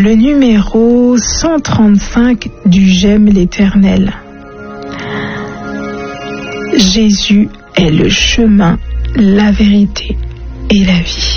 le numéro 135 du J'aime l'Éternel. Jésus est le chemin, la vérité et la vie.